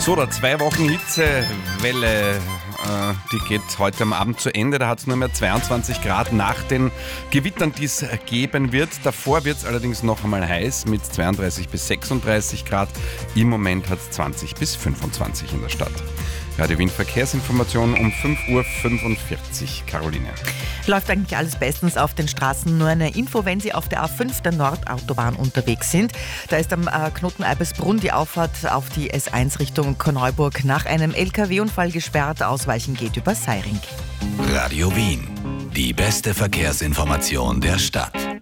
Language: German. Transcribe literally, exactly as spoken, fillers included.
So, der zwei Wochen Hitzewelle, äh, die geht heute am Abend zu Ende. Da hat es nur mehr zweiundzwanzig Grad nach den Gewittern, die es geben wird. Davor wird es allerdings noch einmal heiß mit zweiunddreißig bis sechsunddreißig Grad. Im Moment hat es zwanzig bis fünfundzwanzig in der Stadt. Radio Wien Verkehrsinformation um fünf Uhr fünfundvierzig. Caroline. Läuft eigentlich alles bestens auf den Straßen. Nur eine Info, wenn Sie auf der A fünf, der Nordautobahn, unterwegs sind. Da ist am äh, Knoten Eibelsbrunn die Auffahrt auf die S eins Richtung Korneuburg nach einem L K W-Unfall gesperrt. Ausweichen geht über Seiring. Radio Wien. Die beste Verkehrsinformation der Stadt.